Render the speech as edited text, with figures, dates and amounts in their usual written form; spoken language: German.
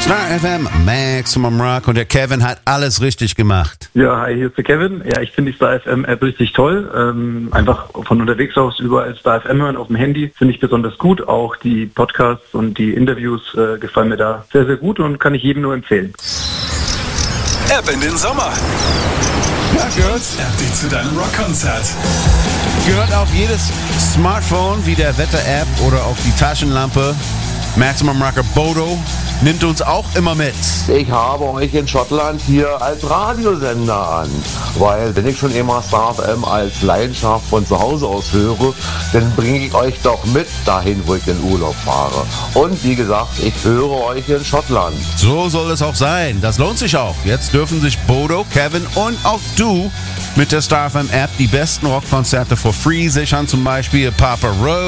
Star FM, Maximum Rock, und der Kevin hat alles richtig gemacht. Ja, hi, hier ist der Kevin. Ja, ich finde die Star FM App richtig toll. Einfach von unterwegs aus überall Star FM hören auf dem Handy finde ich besonders gut. Auch die Podcasts und die Interviews gefallen mir da sehr, sehr gut und kann ich jedem nur empfehlen. App in den Sommer. Ja, gehört. App dich zu deinem Rockkonzert. Gehört auf jedes Smartphone wie der Wetter-App oder auf die Taschenlampe. Maximum Rocker Bodo nimmt uns auch immer mit. Ich habe euch in Schottland hier als Radiosender an, weil wenn ich schon immer Star FM als Leidenschaft von zu Hause aus höre, dann bringe ich euch doch mit dahin, wo ich in Urlaub fahre. Und wie gesagt, ich höre euch in Schottland. So soll es auch sein. Das lohnt sich auch. Jetzt dürfen sich Bodo, Kevin und auch du mit der Star FM App die besten Rockkonzerte for free sichern, zum Beispiel Papa Roach,